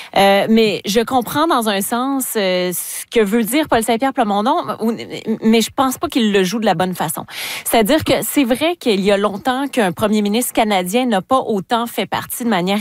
Mais je comprends dans un sens ce que veut dire Paul Saint-Pierre Plamondon, mais je pense pas qu'il le joue de la bonne façon. C'est-à-dire que c'est vrai qu'il y a longtemps qu'un premier ministre canadien n'a pas autant fait partie de manière